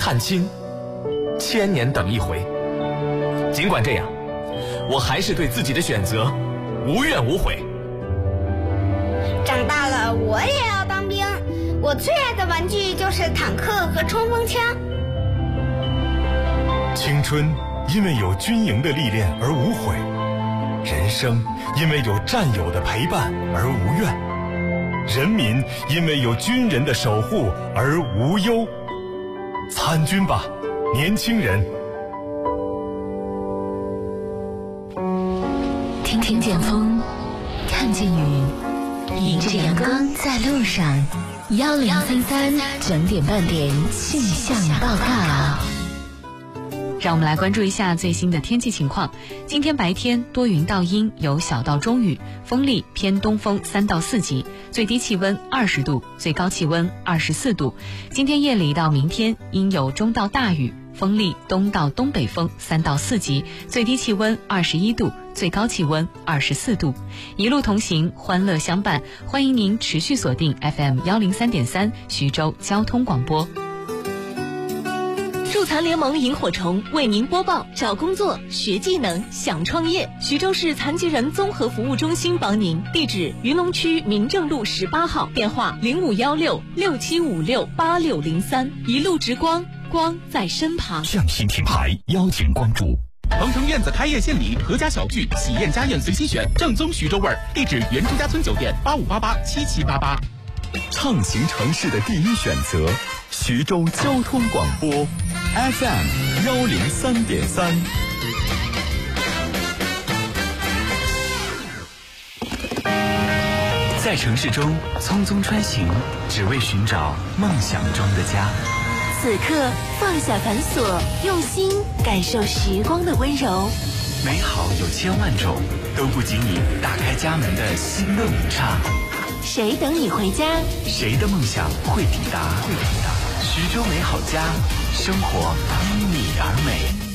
探亲，千年等一回。尽管这样，我还是对自己的选择无怨无悔。 长大了我也要当兵，我最爱的玩具就是坦克和冲锋枪。 青春因为有军营的历练而无悔，人生因为有战友的陪伴而无怨，人民因为有军人的守护而无忧。参军吧，年轻人！ 听见风，看见雨，迎着阳光在路上。1033整点半点气象报告。 让我们来关注一下最新的天气情况。今天白天多云到阴，有小到中雨，风力偏东风3到4级，最低气温20度，最高气温24度。今天夜里到明天阴有中到大雨，风力东到东北风3到4级，最低气温21度，最高气温24度。一路同行，欢乐相伴，欢迎您持续锁定 FM 103.3徐州交通广播。 助残联盟萤火虫为您播报：找工作、学技能、想创业，徐州市残疾人综合服务中心帮您。地址：云龙区民政路18号，电话051667568603。一路直光，光在身旁。 匠心品牌邀请关注。 鹏城院子开业献礼，阖家小聚，喜宴家宴随心选，正宗徐州味儿。地址：原朱家村酒店85887788。 畅行城市的第一选择，徐州交通广播 FM 103.3。 在城市中匆匆穿行，只为寻找梦想中的家。 此刻放下繁琐，用心感受时光的温柔。 美好有千万种，都不及你打开家门的心动一刹。 谁等你回家？ 谁的梦想会抵达？徐州美好家，生活因你而美。